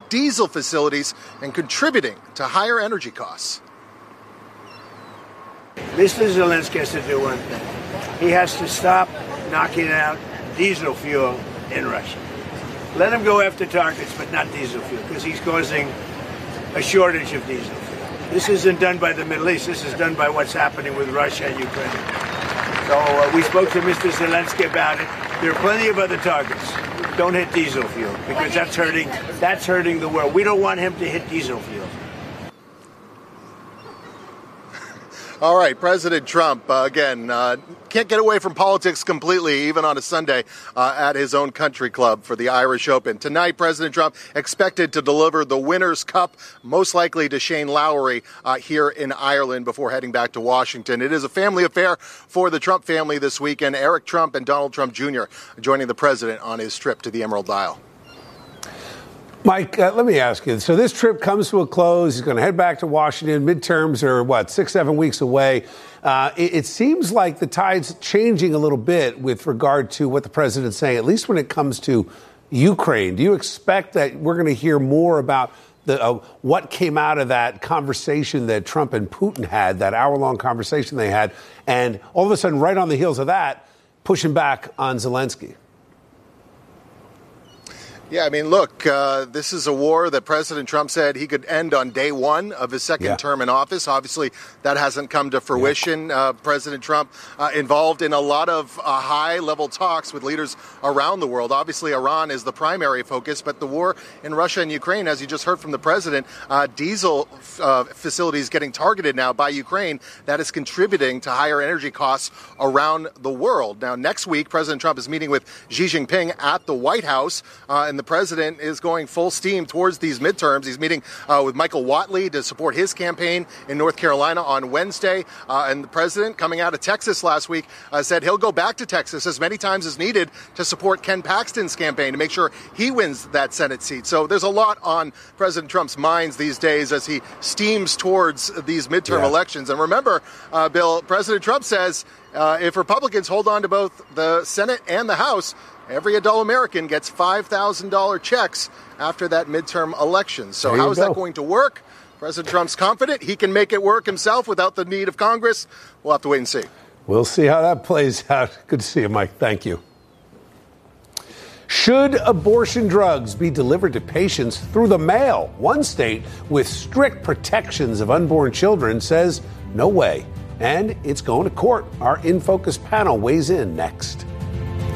diesel facilities and contributing to higher energy costs. Mr. Zelensky has to do one thing. He has to stop knocking out diesel fuel in Russia. Let him go after targets, but not diesel fuel, because he's causing a shortage of diesel fuel. This isn't done by the Middle East. This is done by what's happening with Russia and Ukraine. So we spoke to Mr. Zelensky about it. There are plenty of other targets. Don't hit diesel fuel, because that's hurting the world. We don't want him to hit diesel fuel. All right, President Trump, again, can't get away from politics completely, even on a Sunday at his own country club for the Irish Open. Tonight, President Trump expected to deliver the Winners' Cup, most likely to Shane Lowry here in Ireland before heading back to Washington. It is a family affair for the Trump family this weekend. Eric Trump and Donald Trump Jr. joining the president on his trip to the Emerald Isle. Mike, let me ask you. So this trip comes to a close. He's going to head back to Washington. Midterms are, 6-7 weeks away. It seems like the tide's changing a little bit with regard to what the president's saying, at least when it comes to Ukraine. Do you expect that we're going to hear more about what came out of that conversation that Trump and Putin had, that hour-long conversation they had, and all of a sudden, right on the heels of that, pushing back on Zelensky? Yeah, I mean, look, this is a war that President Trump said he could end on day one of his second term in office. Obviously, that hasn't come to fruition. President Trump involved in a lot of high-level talks with leaders around the world. Obviously, Iran is the primary focus, but the war in Russia and Ukraine, as you just heard from the president, diesel facilities getting targeted now by Ukraine, that is contributing to higher energy costs around the world. Now, next week, President Trump is meeting with Xi Jinping at the White House, and the president is going full steam towards these midterms. He's meeting with Michael Whatley to support his campaign in North Carolina on Wednesday. And the president, coming out of Texas last week, said he'll go back to Texas as many times as needed to support Ken Paxton's campaign to make sure he wins that Senate seat. So there's a lot on President Trump's minds these days as he steams towards these midterm elections. And remember, Bill, President Trump says if Republicans hold on to both the Senate and the House, every adult American gets $5,000 checks after that midterm election. So how is that going to work? President Trump's confident he can make it work himself without the need of Congress. We'll have to wait and see. We'll see how that plays out. Good to see you, Mike. Thank you. Should abortion drugs be delivered to patients through the mail? One state with strict protections of unborn children says no way. And it's going to court. Our In Focus panel weighs in next.